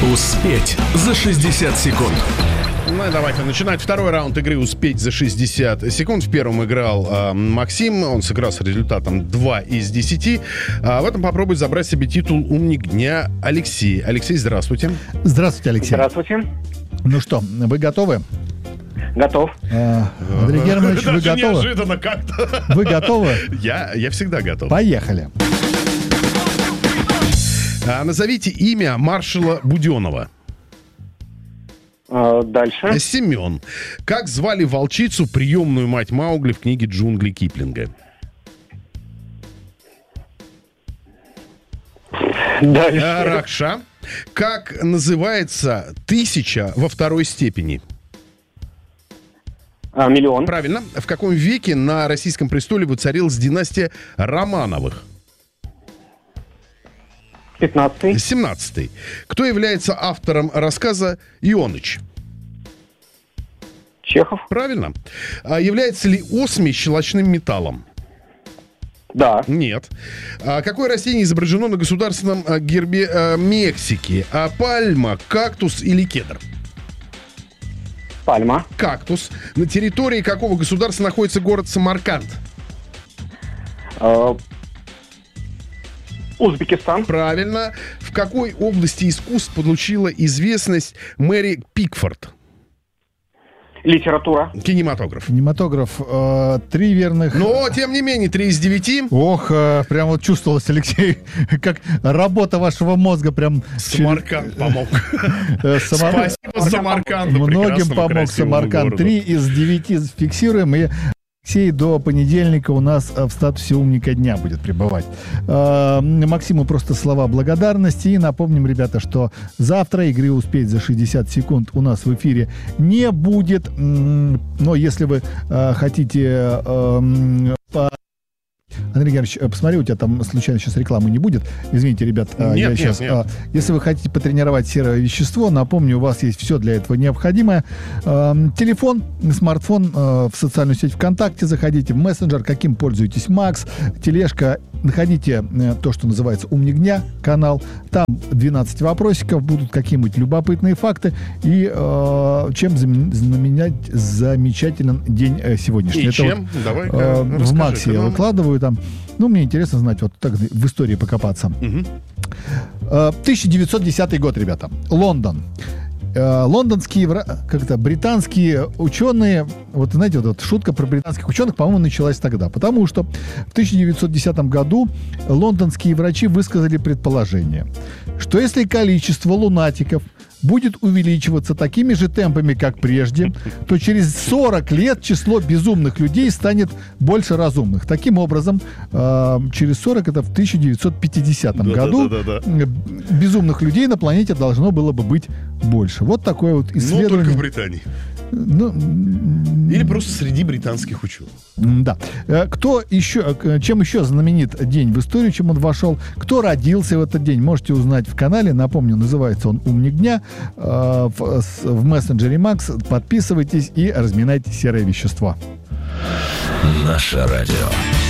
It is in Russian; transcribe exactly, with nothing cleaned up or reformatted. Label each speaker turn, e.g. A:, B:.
A: Успеть за шестьдесят секунд.
B: Ну и давайте начинать второй раунд игры «Успеть за шестьдесят секунд». В первом играл э, Максим, он сыграл с результатом два из десяти. А в этом попробует забрать себе титул «Умник дня» Алексей. Алексей, здравствуйте.
C: Здравствуйте, Алексей.
D: Здравствуйте.
C: Ну что, вы готовы?
D: Готов.
C: А, Андрей Германович, вы
B: Даже
C: готовы?
B: неожиданно как-то.
C: Вы готовы?
B: Я, я всегда готов.
C: Поехали.
B: А, назовите имя маршала Буденова.
D: А, дальше.
B: Семен. Как звали волчицу, приемную мать Маугли в книге «Джунгли» Киплинга?
D: Дальше.
B: А, Ракша. Как называется тысяча во второй степени?
D: А, миллион.
B: Правильно. В каком веке на российском престоле воцарилась династия Романовых?
D: Пятнадцатый.
B: семнадцатый. Кто является автором рассказа «Ионыч»?
D: Чехов.
B: Правильно. А является ли осмий щелочным металлом?
D: Да.
B: Нет. А какое растение изображено на государственном а, гербе а, Мексики? А пальма, кактус или кедр?
D: Пальма.
B: Кактус. На территории какого государства находится город Самарканд?
D: А, Узбекистан.
B: Правильно. В какой области искусств получила известность Мэри Пикфорд?
D: Литература.
B: Кинематограф.
C: Кинематограф. э, Три верных.
B: Но, тем не менее, три из девяти.
C: Ох, э, прям вот чувствовалось, Алексей, как работа вашего мозга прям...
B: Самарканд помог.
C: э, Самар-
B: Спасибо Самарканду.
C: Многим
B: прекрасному,
C: помог
B: красивому
C: Самарканд.
B: городу.
C: Три из девяти фиксируем. И Алексей до понедельника у нас э, в статусе умника дня будет пребывать. Э, Максиму просто слова благодарности. И напомним, ребята, что завтра игры «Успеть за шестьдесят секунд» у нас в эфире не будет. М, Но если вы э, хотите... э, м, по- Андрей Георгиевич, э, посмотри, у тебя там случайно сейчас рекламы не будет. Извините, ребят, э,
B: Нет,
C: я
B: нет,
C: сейчас...
B: нет.
C: э, Если вы хотите потренировать серое вещество, напомню, у вас есть все для этого необходимое. Эм, Телефон, смартфон, э, в социальную сеть ВКонтакте заходите, в мессенджер, каким пользуетесь, Макс, тележка, находите э, то, что называется «Умник дня», канал. Там двенадцать вопросиков, будут какие-нибудь любопытные факты. И э, чем замен- знаменять замечателен день э, сегодняшний.
B: И
C: Это
B: чем?
C: вот,
B: Давай-ка
C: э, в
B: расскажи-ка
C: Максе я
B: нам.
C: выкладываю там. Ну, мне интересно знать, вот так в истории покопаться.
B: Мгм.
C: Э, тысяча девятьсот десятый год, ребята. Лондон. Э, Лондонские, вра- как-то британские ученые, вот знаете, вот эта шутка про британских ученых, по-моему, началась тогда. Потому что в тысяча девятьсот десятом году лондонские врачи высказали предположение, что если количество лунатиков будет увеличиваться такими же темпами, как прежде, то через сорок лет число безумных людей станет больше разумных. Таким образом, э, через сорок, это в тысяча девятьсот пятидесятом году,
B: Да-да-да-да-да.
C: э, безумных людей на планете должно было бы быть больше. Вот такое вот
B: Но
C: исследование.
B: только в Британии.
C: Ну, м,
B: Или просто среди британских ученых.
C: м, да. Э, Кто еще, э, чем еще знаменит день в историю, чем он вошел? Кто родился в этот день, можете узнать в канале. Напомню, называется он «Умник дня». Э, В, с- в мессенджере Макс. Подписывайтесь и разминайте серое вещество.
A: Наше радио.